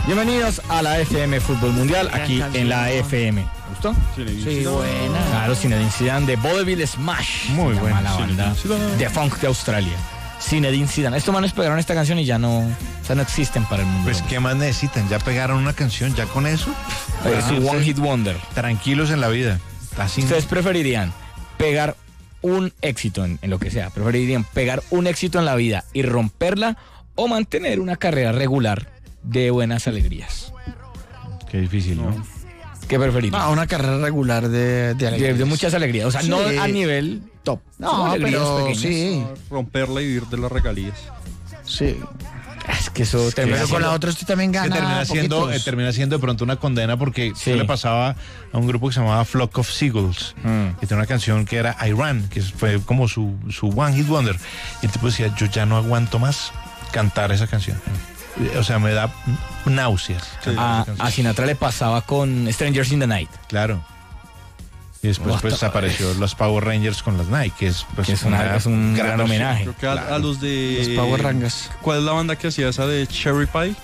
Bienvenidos a la FM Fútbol Mundial, aquí en la FM. ¿Me gustó? Sí, buena. Claro, Zinedine Zidane de Vaudeville Smash. Muy buena la banda de funk de Australia. Zinedine Zidane. Estos manes pegaron esta canción y ya no, o sea, no existen para el mundo. Pues, ¿qué más necesitan? Ya pegaron una canción, ya con eso. Es un One Hit Wonder. Tranquilos en la vida. Así. ¿Ustedes preferirían pegar un éxito en lo que sea? ¿Preferirían pegar un éxito en la vida y romperla o mantener una carrera regular de buenas alegrías? Qué difícil, ¿no? ¿Qué preferirían? Una carrera regular de alegrías. De muchas alegrías. O sea, Sí. no a nivel top. No, pero sí. Romperla y vivir de las regalías. Sí. Es que eso termina Pero con la otra usted también Que gana termina siendo de pronto una condena porque Sí. eso le pasaba a un grupo que se llamaba Flock of Seagulls, que tenía una canción que era I Ran, que fue como su One Hit Wonder. Y el tipo decía, yo ya no aguanto más cantar esa canción. O sea, me da náuseas. A Sinatra le pasaba con Strangers in the Night. Claro. Y después pues apareció los Power Rangers con las Nike, que es, pues, Que es un gran homenaje. Creo que a los de... Los Power Rangers. ¿Cuál es la banda que hacía esa de Cherry Pie?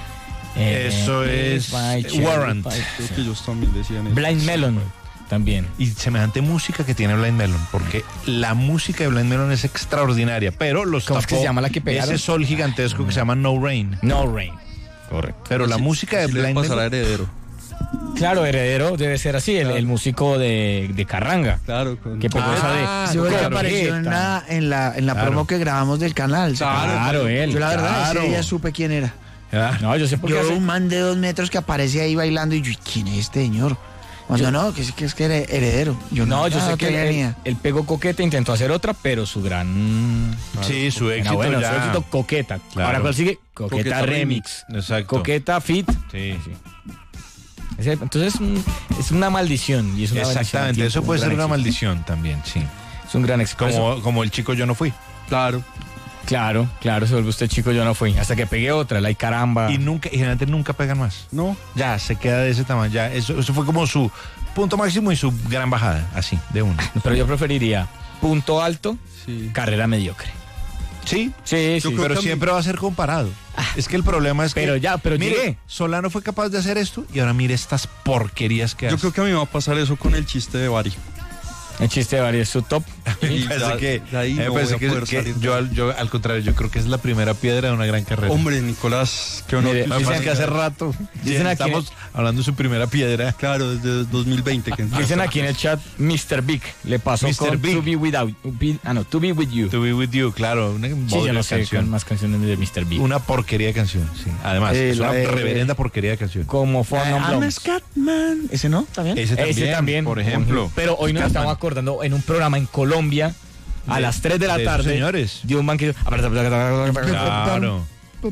Eso es Warrant. Creo que ellos también decían eso. Blind Melon también. Y semejante música que tiene Blind Melon, porque la música de Blind Melon es extraordinaria, pero los ¿Cómo es que se llama la que pegaron? ese sol gigantesco que se llama No Rain. No Rain. Correcto. Pero la música de Sí, le Blind pasará a Melon... Heredero. Claro, Heredero debe ser así, el músico de Carranga. Claro. Que pegó esa de... Sí, porque con apareció orquesta. en la promo que grabamos del canal. Claro, él. Yo la verdad claro. ese día supe quién era. No, yo sé por qué. Yo un man de 2 metros que aparece ahí bailando y yo, ¿quién es este señor? Cuando no, que es que era Heredero. Yo sé que tenía ni idea. él pegó Coqueta, intentó hacer otra, pero su gran... Sí, su éxito Bueno, ya... su éxito Coqueta. Claro. Ahora, ¿cuál sigue? Coqueta Remix. Exacto. Coqueta Fit. Sí. Entonces es una maldición. Y es una Exactamente, bendición, eso puede un ser gran una éxito. maldición también, sí. Es un gran éxito. Como el chico Yo No Fui. Claro. Claro, se vuelve usted chico, yo no fui. Hasta que pegué otra, la y caramba. Y generalmente nunca pegan más. No. Ya, se queda de ese tamaño. Ya, eso fue como su punto máximo y su gran bajada, así, de una. Pero yo preferiría punto alto, Sí. carrera mediocre. Sí, Sí, Yo creo pero que siempre va a ser comparado. Es que el problema es pero que... ya, pero mire, llegué. Solano fue capaz de hacer esto y ahora mire estas porquerías que Yo hace. creo que a mí me va a pasar eso con el chiste de Bari. El chiste de varios, su top. Y Parece ya- que, de ahí me no parece voy a poder que salir. yo al contrario, yo creo que es la primera piedra de una gran carrera. Hombre, Nicolás, qué honor. Mire, Lo que pasa es que hace dicen- rato dicen aquí- estamos hablando de su primera piedra. Claro, desde 2020. Que Dicen aquí en el chat, Mr. Big le pasó Mr. con Big. To Be Without, To Be With You. To Be With You, claro, una Sí, bodrio yo no sé canción. con más canciones de Mr. Big. Una porquería de canción, sí. Además, es la una de- reverenda porquería de canción. Como Fun and I'm a Blondes. Scatman. ¿Ese no? ¿También? Ese también, por ejemplo. Pero hoy nos estamos acordando en un programa en Colombia a las 3 de la de esos tarde. señores. De un man que... Claro.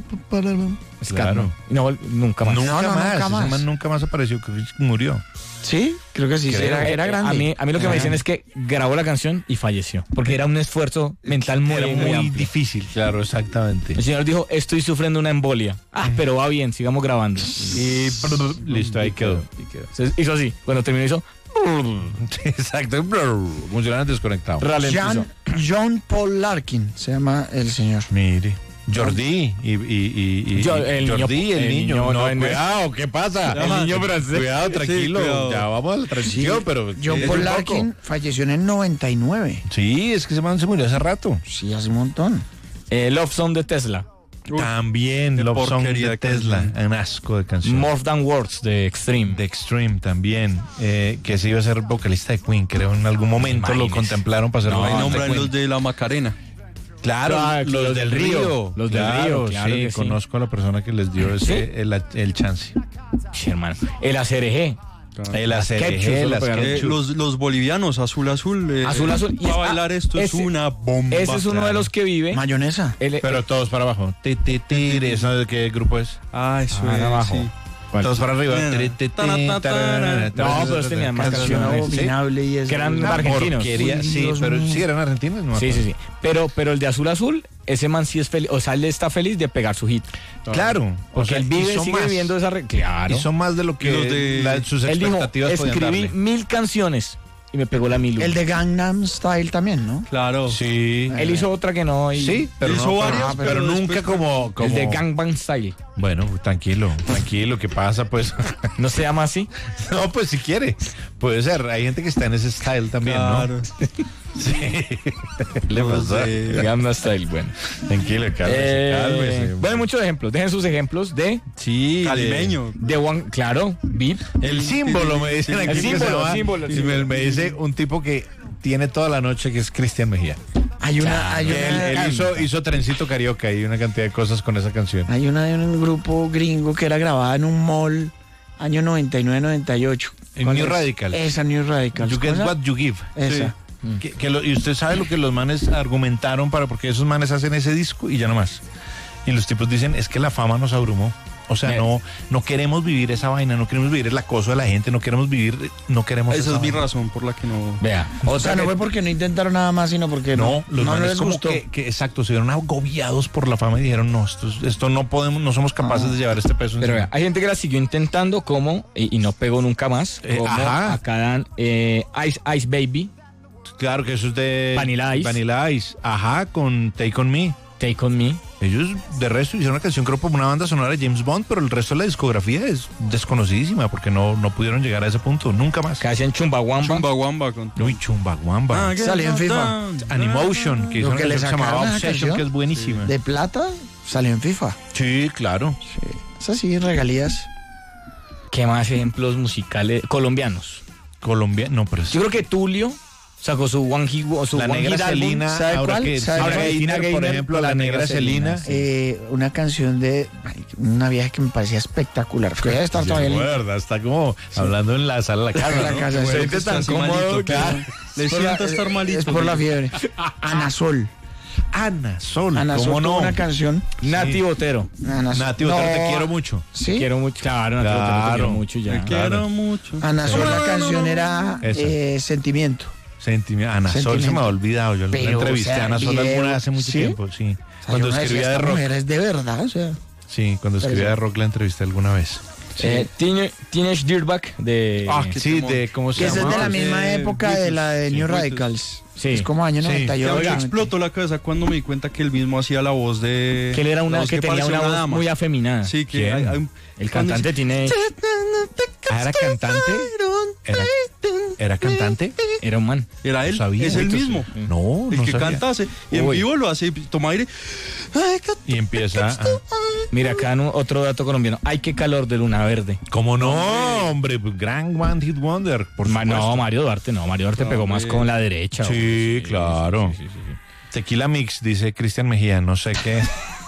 Scatman. No, nunca más. Nunca no, más. nunca más. Ese man nunca más apareció, que murió. Sí, creo que sí. Creo. Era grande. A mí lo que me dicen es que grabó la canción y falleció. Porque era un esfuerzo mental muy, Era muy muy amplio. difícil, claro, exactamente. El señor dijo, estoy sufriendo una embolia. Pero va bien, sigamos grabando. Y listo, ahí quedó. Entonces, hizo así. Cuando terminó hizo... Exacto. Como si lo hubieran desconectado. Ralentizó. John Paul Larkin se llama el señor. Mire. Jordi y El niño- Jordi, el niño. No, no, cuidado, ¿qué pasa? El niño francés. Cuidado, tranquilo. Sí, cuidado. Ya vamos a la transición, pero... John es Paul un poco. Larkin falleció en el 99. Sí, es que ese man se murió hace rato. Sí, hace un montón. Love Song de Tesla. También qué Love Song porquería de de Tesla, canción. un asco de canción. More Than Words de Extreme. The Extreme también, que se iba a ser vocalista de Queen, creo, en algún momento lo Imagínese. contemplaron para ser No, Ahí vocalista de nombran Queen. los de la Macarena. Claro, Ah, los del Río. Los del Claro, Río, claro sí, que sí. conozco a la persona que les dio el chance. Sí, hermano. El ACRG. El Ketchup, ACRG, solo las pegaron. Ketchup. Los bolivianos, Azul Azul. Azul Azul. Para bailar esto es ese- una bomba. Ese es uno de los que vive. Mayonesa. Pero Todos para abajo. ¿Eso de qué grupo es? Ah, eso Ah, es, abajo. sí. Todos para arriba. No, pero tenían más Canción canciones. abominable y eso. Que eran Una argentinos. Porquería, Uy, sí, Dios pero mío. sí eran argentinos. No me Sí, acuerdo. sí, sí. Pero el de Azul Azul, ese man sí es feliz. O sea, él está feliz de pegar su hit. Claro, Porque él vive, sigue viviendo esa... Claro. Y son más de lo que Y los de- sus Él dijo, expectativas podían escribí darle. 1000 canciones y me pegó la Milu. El de Gangnam Style también, ¿no? Claro. Sí. Él hizo otra que no. Y Sí, pero, Hizo no, varios, pero pero nunca después- como... El de Gangbang Style. Bueno, tranquilo, ¿qué pasa pues? ¿No se llama así? No, pues si quiere, puede ser, hay gente que está en ese style también, Claro. ¿no? Sí. Le No pasa. sé. Gangnam Style, bueno. Tranquilo, cálmese. Bueno, muchos ejemplos. Dejen sus ejemplos Sí, Calimeño. de One, claro, VIP. El símbolo, me dicen aquí. El que símbolo, se llama- símbolo, y símbolo. me dice un tipo que tiene toda la noche, que es Cristian Mejía. Hay una, hay Él una, hizo Trencito Carioca y una cantidad de cosas con esa canción. hay una de un grupo gringo que era grabada en un mall año 99-98. En ¿Cuál New es? Radicals. Esa, New Radicals. You get ¿Cómo what you give. Esa. Y usted sabe lo que los manes argumentaron para porque esos manes hacen ese disco y ya no más. Y los tipos dicen, es que la fama nos abrumó. O sea, no queremos vivir esa vaina, no queremos vivir el acoso de la gente, no queremos Esa es mi vaina. razón por la que no. Vea. O sea, no fue porque no intentaron nada más, sino porque No, los no manes les como gustó. que exacto, se vieron agobiados por la fama y dijeron, no, esto no podemos, no somos capaces de llevar este peso Pero encima. vea, hay gente que la siguió intentando como, y no pegó nunca más, como ajá. acá dan Ice Baby, Claro que eso es de Vanilla Ice. Vanilla Ice, ajá, con Take On Me. Take On Me. Ellos de resto hicieron una canción creo como una banda sonora de James Bond, pero el resto de la discografía es desconocidísima porque no pudieron llegar a ese punto, nunca más. Que hacían Chumbawamba. Chumbawamba con. Uy, Chumbawamba. Salió en FIFA. Animotion, que es Lo una que le canción que se sacaron llamaba a esa Obsession, canción. que es buenísima. De plata salió en FIFA. Sí, claro. Sí. Esas sí, regalías. ¿Qué más ejemplos musicales colombianos? Colombia, no, pero es... Yo creo que Tulio sacó su One Hit, su La One Negra Hit álbum. Celina, ¿sabe ahora cuál? que ¿sabe Silvia cuál? Gaynor, por Gaynor ejemplo, con la Negra Celina. Una canción de una vieja que me parecía espectacular. Que debe estar todavía en verdad, está como hablando en la sala de la en casa, la ¿no? casa. Bueno, sí. que está así malito, claro. Le Es por la- siento estar malito. Es por la fiebre. Ana Sol. Ana Sol, Ana ¿cómo Sol tuvo no? una canción. Nati Botero. Ana Sol. Nati, otra, te No, quiero mucho. ¿Sí? Quiero mucho. Claro, Nati Botero, te Claro. quiero mucho ya. Te quiero mucho. Ana Sol, la canción era Esa. Sentimiento. Ana Sol se Sentimiento. me ha olvidado. Yo la Pero, entrevisté o sea, a Ana Sol bien, alguna vez hace mucho ¿sí? tiempo, sí. O sea, Cuando yo me escribía decía, de esta rock. mujer es de verdad, o sea. Sí, cuando escribía de rock la entrevisté alguna vez. Teenage Dirtbag de... Sí, de cómo se Que esa es llama. de la misma Beatles, época de la de sí, New Beatles. Radicals. Sí. Es como año Sí. 98. Me explotó la cabeza cuando me di cuenta que él mismo hacía la voz de. Que él era la una voz que tenía parecía una voz dama. muy afeminada. Sí, que ¿Quién? El cantante tiene... ¿Era cantante? ¿Era cantante? Era un man. Era él, No sabía. es el Entonces, mismo. No, El no que sabía. cantase. Y en Uy. vivo lo hace, toma aire. Y empieza a... Mira, acá otro dato colombiano. Ay, qué calor de Luna Verde. ¿Cómo no, hombre? Gran One Hit Wonder, por No, supuesto. Mario Duarte no. Mario Duarte pegó más con la derecha. Sí, claro. sí. Tequila Mix, dice Cristian Mejía, no sé qué.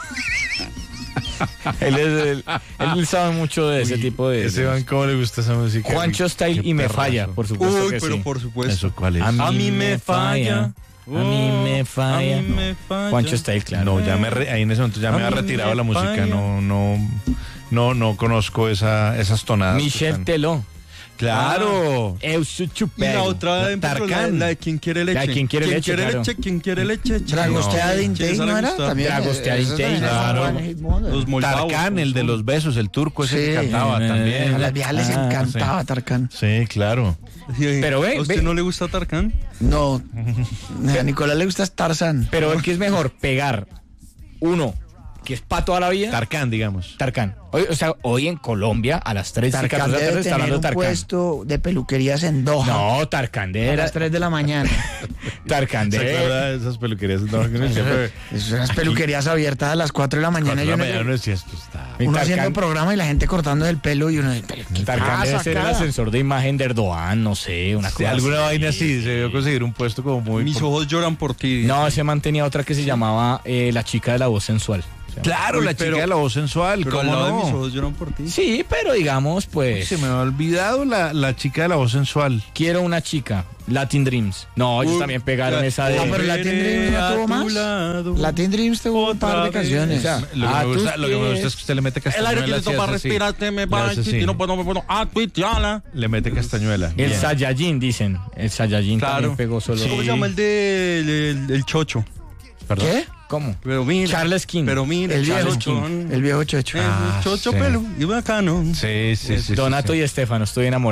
Él sabe mucho de ese tipo de... Ese man, ¿cómo le gusta esa música? Juancho Style Qué y Me perrazo. Falla, por supuesto Uy, que pero sí. por supuesto. ¿Eso cuál es? A A mí me falla. A mí me falla. A mí me falla. Juancho Style, claro. No, ya ahí en ese momento ya A me mí había retirado me la música, falla. no conozco esas tonadas. que Michel están- Teló. Claro. Eusu Y Chupero. la otra de Tarkan. la de quien quiere leche. La de Quien quiere leche, claro. Quien quiere leche. Dragostea ¿Quién Dintei, sale ¿no a era? gustar? También. Dragostea Eso Dintei, también era claro. One Hit Wonder. Los moldavos. Tarkan, el de los besos, el turco ese que Sí. cantaba también. A las viejas les Ah, encantaba Tarkan. Sí, claro. Pero ve, ¿A usted ve. no le gusta Tarkan? No. A Nicolás le gusta Tarzan. Pero ¿qué es mejor? Pegar uno que es para toda la vida. Tarkan, digamos. Tarkan. Hoy en Colombia, a las 3 y 14 Tarkan de la tarde, debe está tener hablando un Tarkan. puesto de peluquerías en Doha. No, Tarkan A era las 3 de la mañana. Tarkan ¿Se acuerda de esas peluquerías? No, que uno siempre- Es unas peluquerías abiertas a las 4 de la mañana. Cuando Yo la no- mañana uno decía, esto está... uno Tarkan- haciendo programa y la gente cortando el pelo y uno dice, "¿Pero qué Tarkan pasa debe ser el acá?". ascensor de imagen de Erdogan, no sé, una Sí, cosa alguna así. vaina así, se debió conseguir un puesto como muy... Mis ojos lloran por ti. No, ese man tenía otra que se llamaba La chica de la voz sensual. O sea, Claro, Uy, la chica pero- de la voz sensual, Pero al ¿cómo lado de mis no? ojos lloran por ti. sí, pero digamos, pues, Se me ha olvidado la chica de la voz sensual. quiero una chica, Latin Dreams. No, ellos Uy, también pegaron la- esa de... No, pero Latin Dreams no a tuvo tu más. lado. Latin Dreams tuvo un par de Otra vez. canciones. O sea, Lo que, me a gusta, tus lo que me gusta pies. es que usted le mete El castañuela. aire que y necesito para hace así. respirarte me Le va hace así. y no puedo tuitearla. Le mete castañuela. El Bien. Saiyajin, dicen. El Saiyajin Claro. también pegó solo. Sí. ¿Cómo se llama el de el chocho? Perdón. ¿Qué? ¿Cómo? Pero mira. Charles King. Pero mira. El Charles viejo, King. el viejo chocho. Ah, chocho sí. pelo y bacano. Sí. Donato y Estefano, estoy enamorado.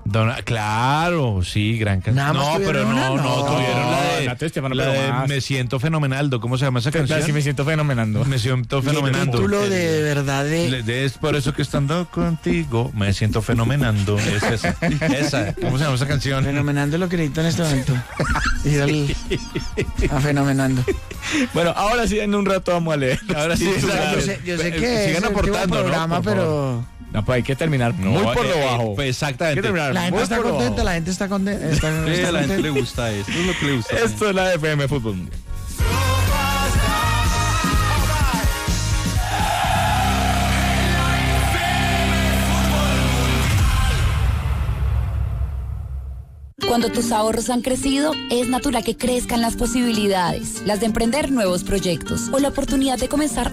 Claro, sí, gran canción. Nada más No, pero tuvieron una, no, no. tuvieron Nata y Estefano, la pero de más. Me siento fenomenaldo. ¿Cómo se llama esa canción? Sí, me siento fenomenando. Me siento Y el fenomenando. título de verdad Es por eso que estando contigo me siento fenomenando. Es esa. Esa. ¿Cómo se llama esa canción? Fenomenando lo que necesito en este momento. Ir a Fenomenando. Bueno, ahora sí, en un rato vamos a leer. Ahora sí, Yo sé que es sigan el último aportando, ¿no? programa, Por pero No, pues hay que terminar muy por lo bajo. pues, Hay que exactamente. terminar la gente muy está por lo contenta, bajo. la gente está contenta. Sí, a la gente le gusta esto, es lo que le gusta. Esto es la FM Fútbol Mundial. Cuando tus ahorros han crecido, es natural que crezcan las posibilidades, las de emprender nuevos proyectos o la oportunidad de comenzar